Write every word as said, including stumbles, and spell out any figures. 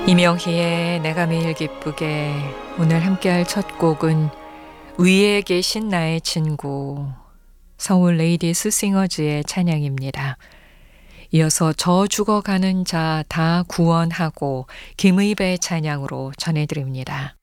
이명희의 내가 매일 기쁘게. 오늘 함께할 첫 곡은 위에 계신 나의 친구, 서울 레이디스 싱어즈의 찬양입니다. 이어서 저 죽어가는 자 다 구원하고 김의배의 찬양으로 전해드립니다.